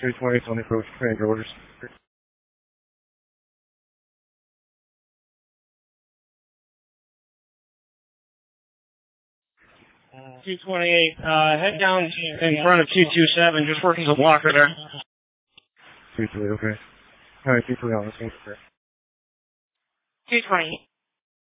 320 on the approach. Command your orders. 228, head down in front of 227, just working the blocker there. 228, okay. Alright, 228 on this one. 220.